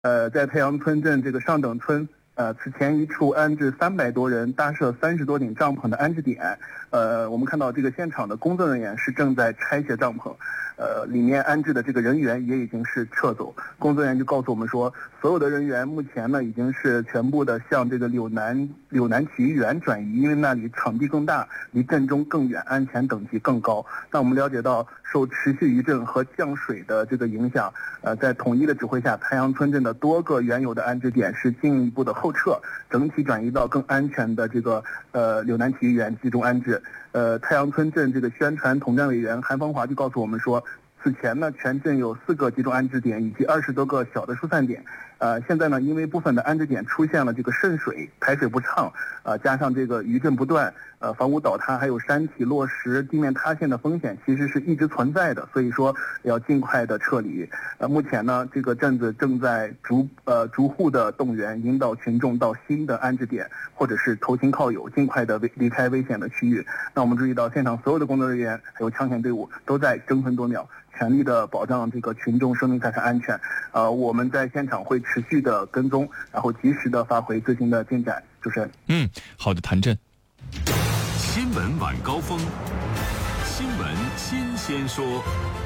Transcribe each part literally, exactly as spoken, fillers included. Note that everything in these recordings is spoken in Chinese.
呃，在太阳村镇这个上等村，呃，此前一处安置三百多人、搭设三十多顶帐篷的安置点，呃，我们看到这个现场的工作人员是正在拆卸帐篷，呃，里面安置的这个人员也已经是撤走。工作人员就告诉我们说，所有的人员目前呢已经是全部的向这个柳南柳南体育园转移，因为那里场地更大，离震中更远，安全等级更高。那我们了解到，受持续余震和降水的这个影响，呃，在统一的指挥下，太阳村镇的多个原有的安置点是进一步的后撤，整体转移到更安全的这个呃柳南体育园集中安置。呃，太阳村镇这个宣传统战委员韩芳华就告诉我们说，此前呢，全镇有四个集中安置点以及二十多个小的疏散点。呃，现在呢，因为部分的安置点出现了这个渗水、排水不畅，呃，加上这个余震不断，呃，房屋倒塌，还有山体落石、地面塌陷的风险，其实是一直存在的。所以说，要尽快的撤离。呃，目前呢，这个镇子正在逐呃逐户的动员，引导群众到新的安置点，或者是投亲靠友，尽快的离开危险的区域。那我们注意到，现场所有的工作人员还有抢险队伍都在争分夺秒，全力的保障这个群众生命财产安全。呃，我们在现场会持续的跟踪，然后及时的发回最新的进展。主持人， 嗯，好的，谭震。 新闻晚高峰，新闻新鲜说。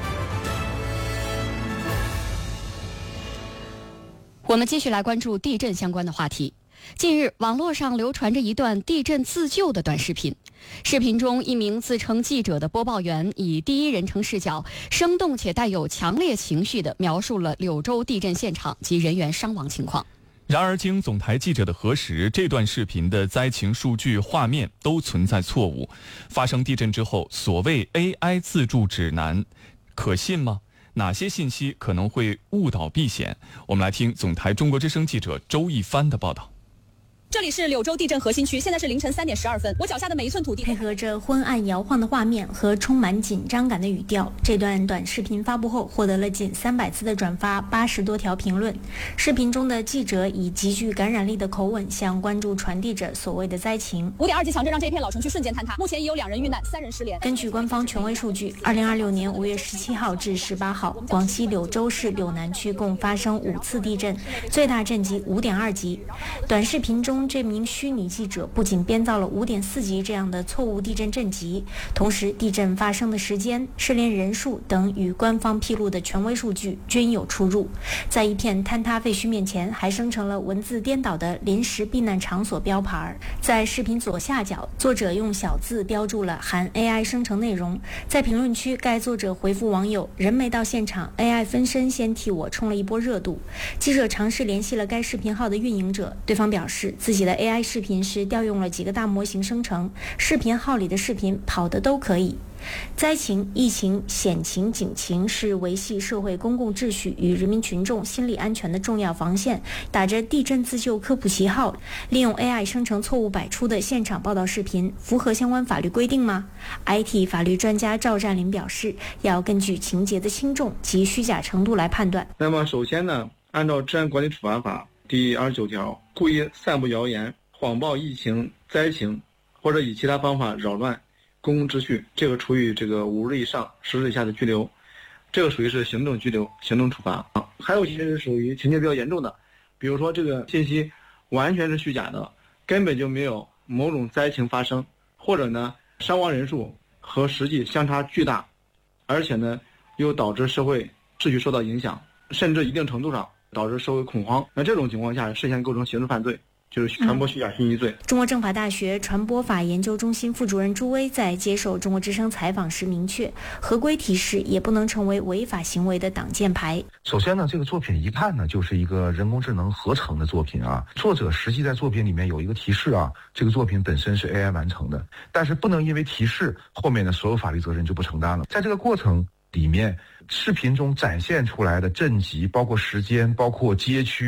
我们继续来关注地震相关的话题。近日，网络上流传着一段地震自救的短视频。视频中，一名自称记者的播报员以第一人称视角，生动且带有强烈情绪地描述了柳州地震现场及人员伤亡情况。 然而，经总台记者的核实，这段视频的灾情数据、画面都存在错误。发生地震之后，所谓 A I 自助指南，可信吗？哪些信息可能会误导避险？我们来听总台中国之声记者周一帆的报道。 这里是柳州地震核心区，现在是凌晨三点十二分。我脚下的每一寸土地， 配合着昏暗摇晃的画面和充满紧张感的语调，这段短视频发布后获得了近三百次的转发，八十多条评论。视频中的记者以极具感染力的口吻向观众传递着所谓的灾情。 五点二级强震让这片老城区瞬间坍塌，目前已有两人遇难，三人失联。 根据官方权威数据，二零二六年五月十七号至十八号，广西柳州市柳南区共发生五次地震，最大震级五点二级。短视频中，这名虚拟记者不仅编造了五点四级这样的错误地震震级，同时地震发生的时间、失联人数等与官方披露的权威数据均有出入。在一片坍塌废墟面前，还生成了文字颠倒的临时避难场所标牌。在视频左下角，作者用小字标注了含 A I 生成内容。在评论区，该作者回复网友：人没到现场 ，A I 分身先替我冲了一波热度。记者尝试联系了该视频号的运营者，对方表示自己的 A I 视频是调用了几个大模型生成，视频号里的视频跑的都可以。灾情、疫情、险情、警情是维系社会公共秩序与人民群众心理安全的重要防线。打着地震自救科普旗号，利用 A I 生成错误百出的现场报道视频，符合相关法律规定吗？ I T 法律专家赵占林表示，要根据情节的轻重及虚假程度来判断。 那么首先呢，按照治安管理处罚法第二十九条，故意散布谣言、谎报疫情、灾情，或者以其他方法扰乱公共秩序，这个处以这个五日以上十日以下的拘留，这个属于是行政拘留、行政处罚啊。还有一些是属于情节比较严重的，比如说这个信息完全是虚假的，根本就没有某种灾情发生，或者呢伤亡人数和实际相差巨大，而且呢又导致社会秩序受到影响，甚至一定程度上导致社会恐慌。那这种情况下涉嫌构成刑事犯罪，就是传播虚假信息罪。 中国政法大学传播法研究中心副主任朱威在接受中国之声采访时明确，合规提示也不能成为违法行为的挡箭牌。 首先呢，这个作品一看呢就是一个人工智能合成的作品啊，作者实际在作品里面有一个提示啊，这个作品本身是 A I 完成的，但是不能因为提示后面的所有法律责任就不承担了。在这个过程里面，视频中展现出来的震级，包括时间，包括街区，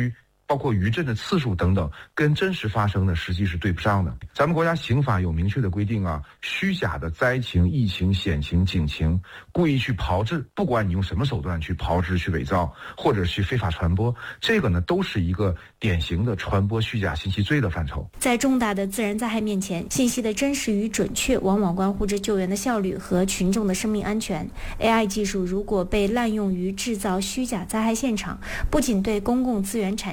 包括余震的次数等等，跟真实发生的实际是对不上的。咱们国家刑法有明确的规定啊，虚假的灾情、疫情、险情、警情，故意去炮制，不管你用什么手段去炮制、去伪造或者去非法传播，这个呢都是一个典型的传播虚假信息罪的范畴。 在重大的自然灾害面前，信息的真实与准确往往关乎着救援的效率和群众的生命安全。A I 技术如果被滥用于制造虚假灾害现场，不仅对公共资源产